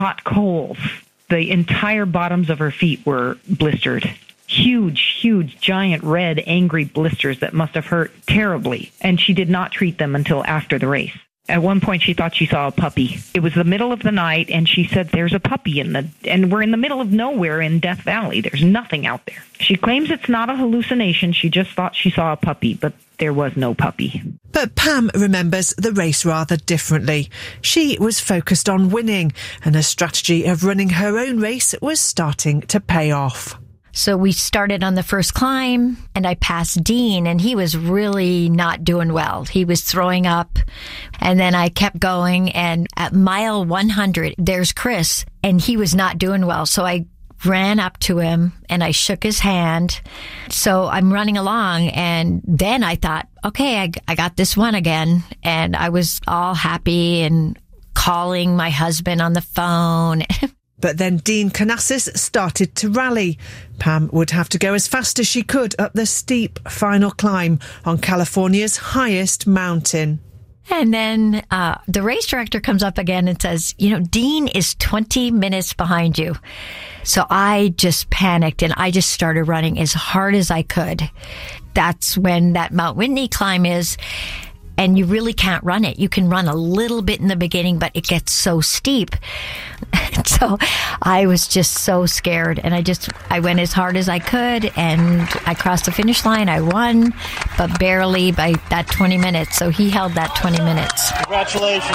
hot coals. The entire bottoms of her feet were blistered. Huge, giant, red, angry blisters that must have hurt terribly. And she did not treat them until after the race. At one point, she thought she saw a puppy. It was the middle of the night, and she said, there's a puppy and we're in the middle of nowhere in Death Valley. There's nothing out there. She claims it's not a hallucination. She just thought she saw a puppy, but there was no puppy. But Pam remembers the race rather differently. She was focused on winning, and her strategy of running her own race was starting to pay off. So we started on the first climb, and I passed Dean, and he was really not doing well. He was throwing up, and then I kept going, and at mile 100, there's Chris, and he was not doing well. So I ran up to him, and I shook his hand. So I'm running along, and then I thought, okay, I got this one again, and I was all happy and calling my husband on the phone. But then Dean Canassis started to rally. Pam would have to go as fast as she could up the steep final climb on California's highest mountain. And then the race director comes up again and says, Dean is 20 minutes behind you. So I just panicked and I just started running as hard as I could. That's when that Mount Whitney climb is. And you really can't run it. You can run a little bit in the beginning, but it gets so steep. So I was just so scared. And I went as hard as I could, and I crossed the finish line. I won, but barely by that 20 minutes. So he held that 20 minutes. Congratulations,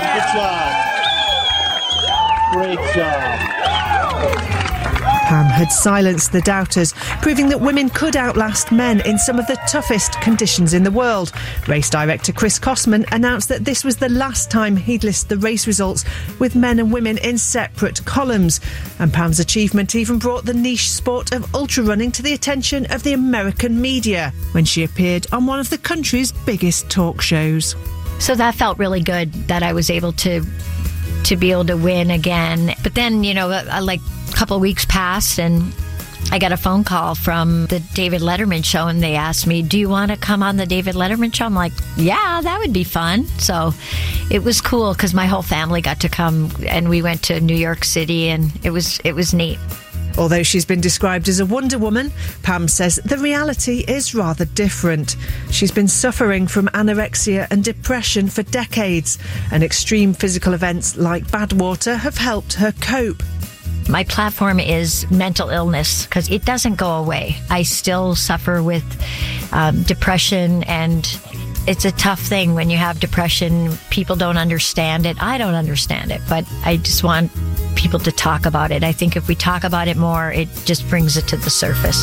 man. Good job. Great job. Pam had silenced the doubters, proving that women could outlast men in some of the toughest conditions in the world. Race director Chris Kosman announced that this was the last time he'd list the race results with men and women in separate columns. And Pam's achievement even brought the niche sport of ultra running to the attention of the American media when she appeared on one of the country's biggest talk shows. So that felt really good that I was able to be able to win again. But then, like a couple of weeks passed and I got a phone call from the David Letterman show, and they asked me, do you want to come on the David Letterman show? I'm like, yeah, that would be fun. So it was cool because my whole family got to come, and we went to New York City, and it was neat. Although she's been described as a Wonder Woman, Pam says the reality is rather different. She's been suffering from anorexia and depression for decades, and extreme physical events like Badwater have helped her cope. My platform is mental illness because it doesn't go away. I still suffer with depression, and it's a tough thing when you have depression. People don't understand it. I don't understand it, but I just want people to talk about it. I think if we talk about it more, it just brings it to the surface.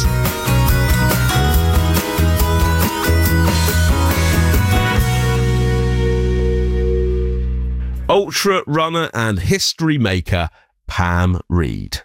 Ultra runner and history maker Pam Reid.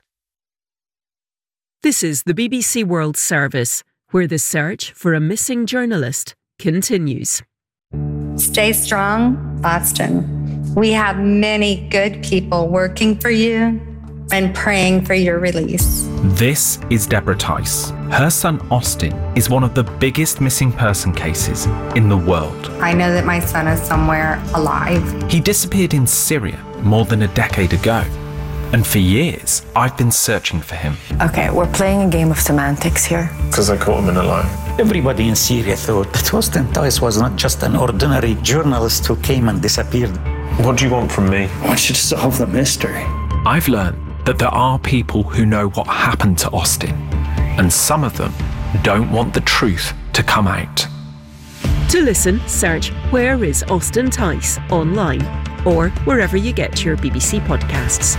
This is the BBC World Service, where the search for a missing journalist continues. Stay strong, Austin. We have many good people working for you and praying for your release. This is Deborah Tice. Her son Austin is one of the biggest missing person cases in the world. I know that my son is somewhere alive. He disappeared in Syria more than a decade ago. And for years, I've been searching for him. Okay, we're playing a game of semantics here. Because I caught him in a lie. Everybody in Syria thought that Austin Tice was not just an ordinary journalist who came and disappeared. What do you want from me? I want you to solve the mystery. I've learned that there are people who know what happened to Austin, and some of them don't want the truth to come out. To listen, search Where is Austin Tice online or wherever you get your BBC podcasts.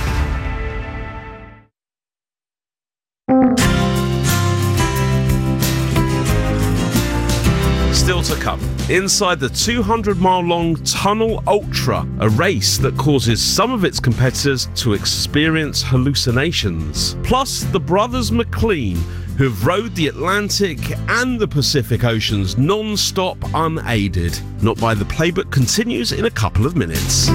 Still to come, inside the 200-mile-long Tunnel Ultra, a race that causes some of its competitors to experience hallucinations. Plus, the brothers McLean, who've rowed the Atlantic and the Pacific Oceans non-stop unaided. Not By the Playbook continues in a couple of minutes.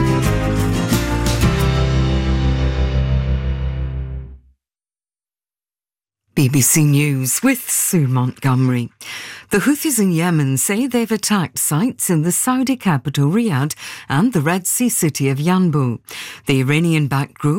BBC News with Sue Montgomery. The Houthis in Yemen say they've attacked sites in the Saudi capital Riyadh and the Red Sea city of Yanbu. The Iranian-backed group